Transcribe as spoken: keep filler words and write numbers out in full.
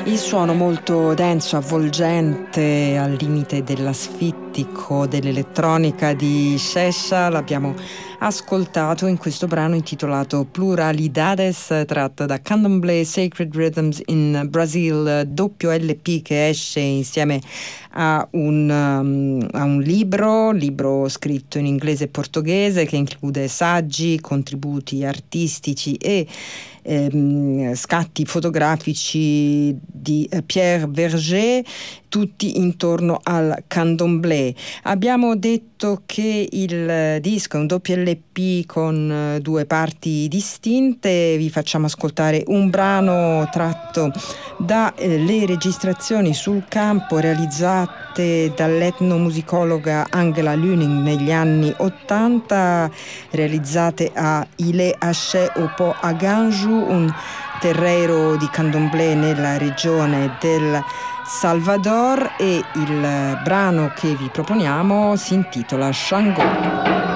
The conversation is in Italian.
Il suono molto denso, avvolgente, al limite dell'asfittico dell'elettronica di Xexxa l'abbiamo ascoltato in questo brano intitolato Pluralidades, tratto da Candomblé Sacred Rhythms in Brazil, doppio L P che esce insieme a un, um, a un libro, libro scritto in inglese e portoghese che include saggi, contributi artistici e ehm, scatti fotografici di eh, Pierre Verger, tutti intorno al Candomblé. Abbiamo detto che il disco è un doppio L P con eh, due parti distinte. Vi facciamo ascoltare un brano tratto dalle eh, registrazioni sul campo realizzate dall'etnomusicologa Angela Luning negli anni ottanta, realizzate a Ilé Haché Opo Aganju, un terreiro di Candomblé nella regione del Salvador, e il brano che vi proponiamo si intitola Shango.